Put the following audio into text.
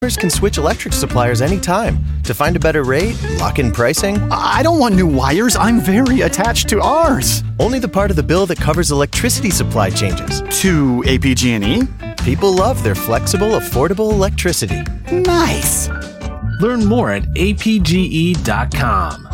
Customers can switch electric suppliers anytime to find a better rate, lock in pricing. I don't want new wires. I'm very attached to ours. Only the part of the bill that covers electricity supply changes. To APG&E? People love their flexible, affordable electricity. Nice. Learn more at apge.com.